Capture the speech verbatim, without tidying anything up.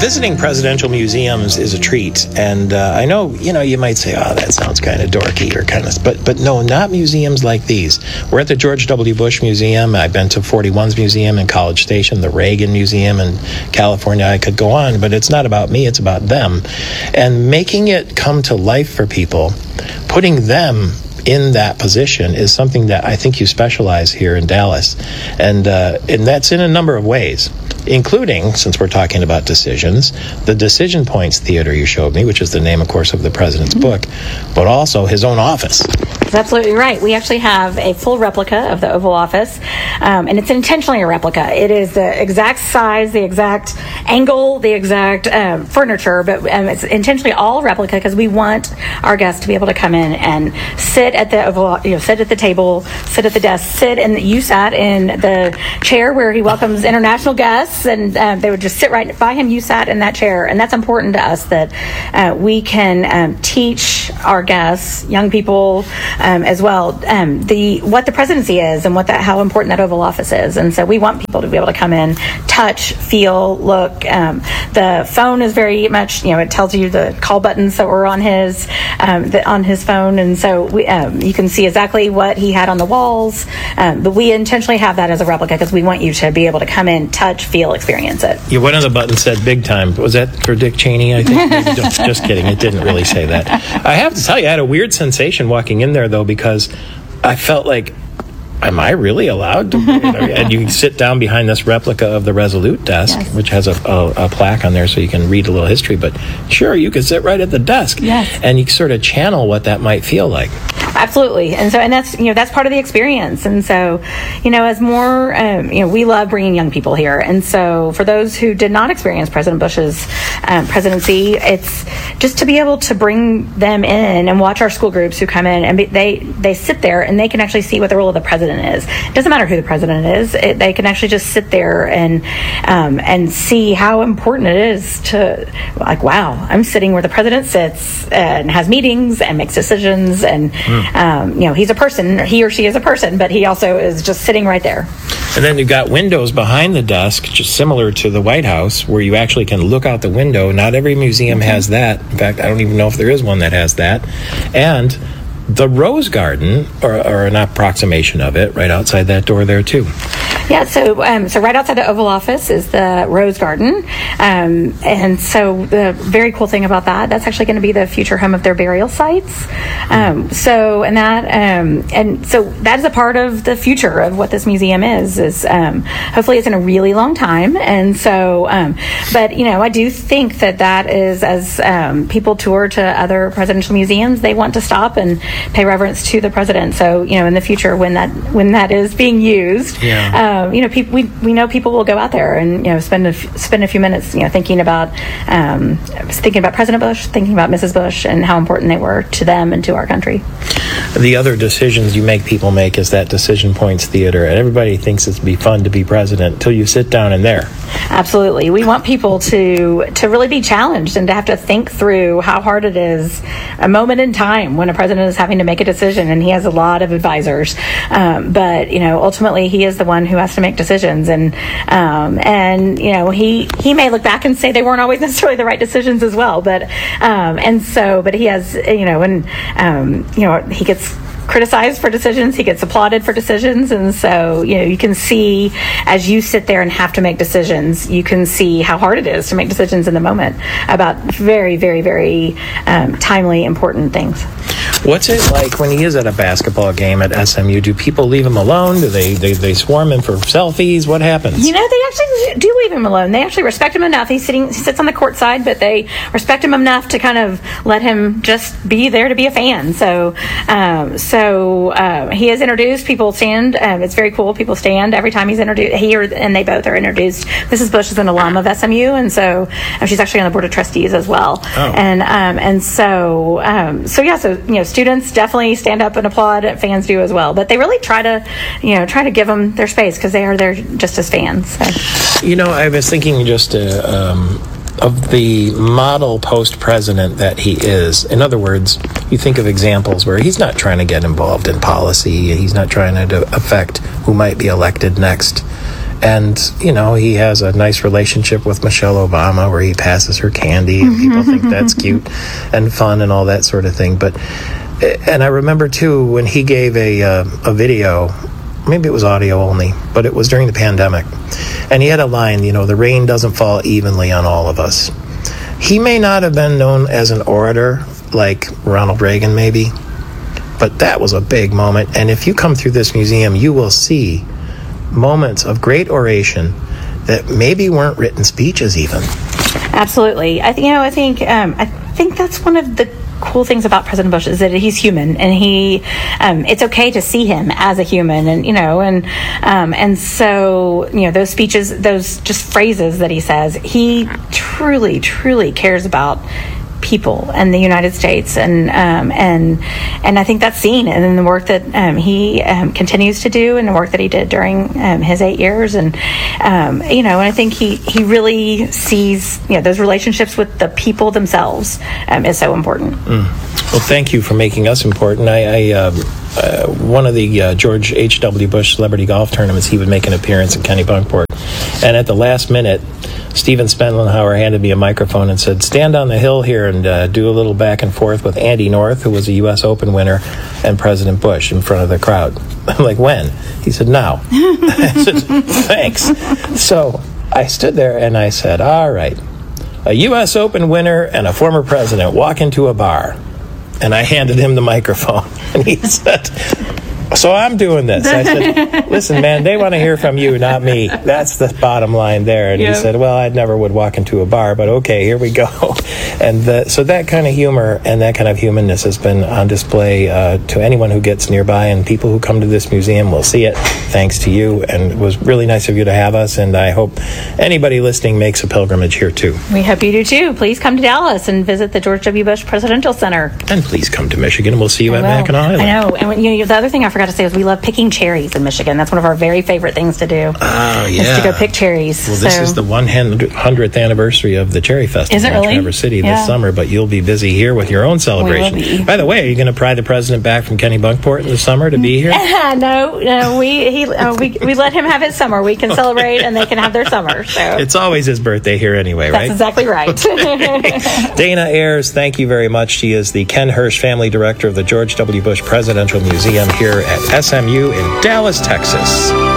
visiting presidential museums is a treat, and uh, I know, you know, you might say, oh, that sounds kind of dorky or kind of, but but no, not museums like these. We're at the George W. Bush Museum. I've been to forty-one's Museum in College Station, the Reagan Museum in California. I could go on, but it's not about me, it's about them. And making it come to life for people, putting them in that position is something that I think you specialize here in Dallas. And uh, and that's in a number of ways, including, since we're talking about decisions, the Decision Points Theater you showed me, which is the name, of course, of the president's mm-hmm. book, but also his own office. That's absolutely right. We actually have a full replica of the Oval Office, um, and it's intentionally a replica. It is the exact size, the exact angle, the exact um, furniture, but um, it's intentionally all replica because we want our guests to be able to come in and sit at the Oval, you know, sit at the table, sit at the desk, sit, and you sat in the chair where he welcomes international guests, and um, they would just sit right by him. You sat in that chair, and that's important to us that uh, we can um, teach our guests, young people, Um, as well, um, the what the presidency is and what that how important that Oval Office is, and so we want people to be able to come in, touch, feel, look. Um, the phone is very much, you know, it tells you the call buttons that were on his um, the, on his phone, and so we, um, you can see exactly what he had on the walls. Um, but we intentionally have that as a replica because we want you to be able to come in, touch, feel, experience it. Yeah, one of the buttons said "big time." Was that for Dick Cheney? I think. just, just kidding. It didn't really say that. I have to tell you, I had a weird sensation walking in there, though, because I felt like, am I really allowed to? And you sit down behind this replica of the Resolute desk, yes. which has a, a, a plaque on there so you can read a little history, but sure, you could sit right at the desk. Yes. And you sort of channel what that might feel like. Absolutely. And so, and that's, you know, that's part of the experience. And so, you know, as more, um, you know, we love bringing young people here. And so for those who did not experience President Bush's um, presidency, it's just to be able to bring them in and watch our school groups who come in and be, they, they sit there and they can actually see what the role of the president is. It doesn't matter who the president is. It, they can actually just sit there and, um, and see how important it is to, like, wow, I'm sitting where the president sits and has meetings and makes decisions and, mm. Um, you know, he's a person, he or she is a person, but he also is just sitting right there. And then you've got windows behind the desk, just similar to the White House, where you actually can look out the window. Not every museum mm-hmm. has that. In fact, I don't even know if there is one that has that. And the Rose Garden, or, or an approximation of it, right outside that door there, too. Yeah, so um, so right outside the Oval Office is the Rose Garden. Um, and so the very cool thing about that, that's actually going to be the future home of their burial sites. Um, so, and that, um, and so that is a part of the future of what this museum is, is um, hopefully it's in a really long time. And so, um, but, you know, I do think that that is, as um, people tour to other presidential museums, they want to stop and pay reverence to the president. So, you know, in the future, when that, when that is being used, yeah. um, you know, people, we, we know people will go out there and, you know, spend a, f- spend a few minutes, you know, thinking about, um, thinking about President Bush, thinking about Missus Bush and how important they were to them and to our country. The other decisions you make people make is that Decision Points Theater, and everybody thinks it'd be fun to be president until you sit down in there. Absolutely. We want people to to really be challenged and to have to think through how hard it is a moment in time when a president is having to make a decision, and he has a lot of advisors. Um, but, you know, ultimately he is the one who has to make decisions, and um, and, you know, he, he may look back and say they weren't always necessarily the right decisions as well. But um, and so, but he has, you know, and, um, you know, he gets criticized for decisions, he gets applauded for decisions, and so, you know, you can see as you sit there and have to make decisions, you can see how hard it is to make decisions in the moment about very, very, very um, timely, important things. What's it like when he is at a basketball game at S M U? Do people leave him alone? Do they, they, they swarm him for selfies? What happens? You know, they actually do leave him alone. They actually respect him enough. He's sitting, he sits on the court side, but they respect him enough to kind of let him just be there to be a fan. So, um, so uh, he is introduced. People stand. Um, it's very cool. People stand every time he's introduced. He or, and they both are introduced. Missus Bush is an alum of S M U, and so um, she's actually on the board of trustees as well. Oh. And um, and so um, so yeah. So you know, students definitely stand up and applaud. Fans do as well, but they really try to, you know, try to give them their space because they are there just as fans. So. You know, I was thinking just uh, um, of the model post-president that he is. In other words, you think of examples where he's not trying to get involved in policy. He's not trying to affect who might be elected next. And, you know, he has a nice relationship with Michelle Obama where he passes her candy and people think that's cute and fun and all that sort of thing. But, and I remember, too, when he gave a, uh, a video, maybe it was audio only, but it was during the pandemic. And he had a line, you know, the rain doesn't fall evenly on all of us. He may not have been known as an orator like Ronald Reagan, maybe, but that was a big moment. And if you come through this museum, you will see moments of great oration that maybe weren't written speeches even. Absolutely. I think, you know, I think, um, I think that's one of the cool things about President Bush is that he's human, and he, um, it's okay to see him as a human, and, you know, and, um, and so, you know, those speeches, those just phrases that he says, he truly, truly cares about people and the United States, and um, and and I think that's seen in the work that um, he um, continues to do, and the work that he did during um, his eight years, and um, you know, and I think he he really sees, you know, those relationships with the people themselves um, is so important. Mm. Well, thank you for making us important. I, I uh, uh, one of the uh, George H W. Bush celebrity golf tournaments, he would make an appearance in Kennebunkport, and at the last minute, Stephen Spenlenhauer handed me a microphone and said, stand on the hill here and uh, do a little back and forth with Andy North, who was a U S Open winner, and President Bush in front of the crowd. I'm like, when? He said, now. I said, thanks. So I stood there and I said, all right, a U S Open winner and a former president walk into a bar. And I handed him the microphone. And he said, so I'm doing this. I said, listen, man, they want to hear from you, not me. That's the bottom line there. And yep. He said, well, I never would walk into a bar, but okay, here we go. And the, so that kind of humor and that kind of humanness has been on display uh, to anyone who gets nearby, and people who come to this museum will see it thanks to you. And it was really nice of you to have us, and I hope anybody listening makes a pilgrimage here, too. We hope you do, too. Please come to Dallas and visit the George W. Bush Presidential Center. And please come to Michigan. We'll see you I at will. Mackinac Island. I know. And when, you know, the other thing I forgot to say is we love picking cherries in Michigan. That's one of our very favorite things to do. Oh, yeah. Is to go pick cherries. Well, this so. is the one hundredth anniversary of the Cherry Festival is it really? in Traverse City yeah. this summer, but you'll be busy here with your own celebration. We will be. By the way, are you going to pry the president back from Kennebunkport in the summer to be here? no, no. We he uh, we we let him have his summer. We can celebrate, okay. And they can have their summer. So it's always his birthday here anyway, That's right? That's exactly right. Okay. Dana Ayers, thank you very much. She is the Ken Hirsch Family Director of the George W. Bush Presidential Museum here at S M U in Dallas, Texas.